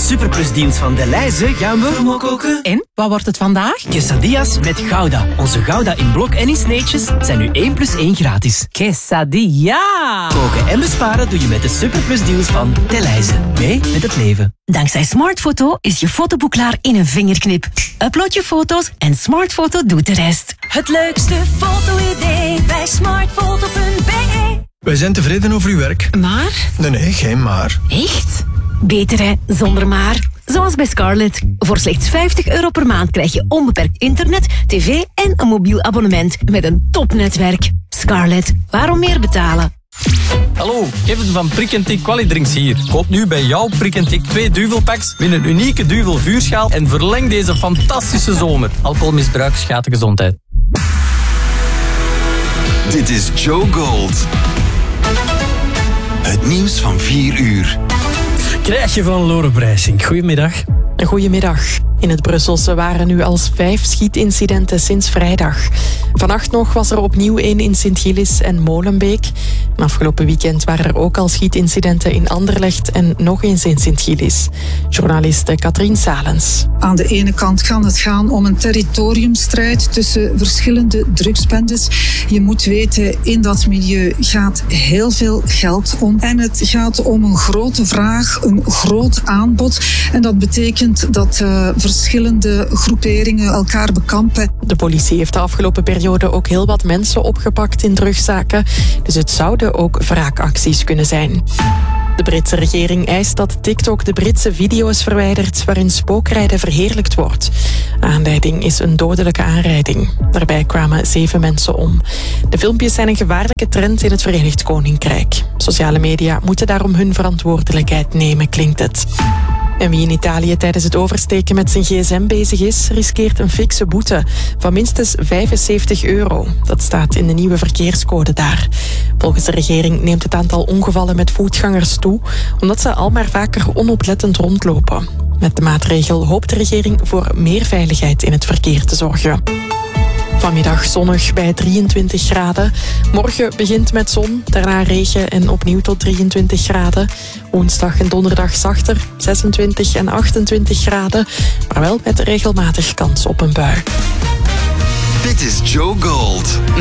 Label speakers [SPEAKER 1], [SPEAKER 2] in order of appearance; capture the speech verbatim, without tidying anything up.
[SPEAKER 1] superplusdeals van Delhaize gaan we mokoken.
[SPEAKER 2] En, wat wordt het vandaag?
[SPEAKER 1] Quesadillas met Gouda. Onze Gouda in blok en in sneetjes zijn nu één plus één gratis.
[SPEAKER 2] Quesadilla!
[SPEAKER 1] Koken en besparen doe je met de superplusdeals van Delhaize. Mee met het leven.
[SPEAKER 3] Dankzij Smartfoto is je fotoboek klaar in een vingerknip. Upload je foto's en Smartfoto doet de rest. Het leukste foto-idee bij smartfoto punt b e.
[SPEAKER 4] Wij zijn tevreden over uw werk.
[SPEAKER 3] Maar?
[SPEAKER 4] Nee, nee, geen maar.
[SPEAKER 3] Echt? Beter hè, zonder maar. Zoals bij Scarlett. Voor slechts vijftig euro per maand krijg je onbeperkt internet, tv en een mobiel abonnement met een topnetwerk. Scarlett, waarom meer betalen?
[SPEAKER 5] Hallo, Kevin van Prik en Tik Qualidrinks hier. Koop nu bij jouw Prik en Tik twee duvelpacks, win een unieke duvel vuurschaal en verleng deze fantastische zomer. Alcoholmisbruik schaadt de gezondheid.
[SPEAKER 6] Dit is Joe Gold. Het nieuws van vier uur.
[SPEAKER 7] Krijsje van Lore Brijsink. Goedemiddag.
[SPEAKER 8] Goedemiddag. In het Brusselse waren nu al vijf schietincidenten sinds vrijdag. Vannacht nog was er opnieuw één in Sint-Gillis en Molenbeek. En afgelopen weekend waren er ook al schietincidenten in Anderlecht en nog eens in Sint-Gillis. Journaliste Katrien Salens.
[SPEAKER 9] Aan de ene kant kan het gaan om een territoriumstrijd tussen verschillende drugsbendes. Je moet weten, in dat milieu gaat heel veel geld om. En het gaat om een grote vraag, een groot aanbod. En dat betekent dat uh, verschillende groeperingen elkaar bekampen.
[SPEAKER 8] De politie heeft de afgelopen periode ook heel wat mensen opgepakt in drugszaken. Dus het zouden ook wraakacties kunnen zijn. De Britse regering eist dat TikTok de Britse video's verwijdert waarin spookrijden verheerlijkt wordt. Aanleiding is een dodelijke aanrijding. Daarbij kwamen zeven mensen om. De filmpjes zijn een gevaarlijke trend in het Verenigd Koninkrijk. Sociale media moeten daarom hun verantwoordelijkheid nemen, klinkt het. En wie in Italië tijdens het oversteken met zijn gsm bezig is, riskeert een fikse boete van minstens vijfenzeventig euro. Dat staat in de nieuwe verkeerscode daar. Volgens de regering neemt het aantal ongevallen met voetgangers toe, omdat ze al maar vaker onoplettend rondlopen. Met de maatregel hoopt de regering voor meer veiligheid in het verkeer te zorgen. Vanmiddag zonnig bij drieëntwintig graden. Morgen begint met zon, daarna regen en opnieuw tot drieëntwintig graden. Woensdag en donderdag zachter, zesentwintig en achtentwintig graden. Maar wel met regelmatig kans op een bui.
[SPEAKER 6] Dit is Joe Gold.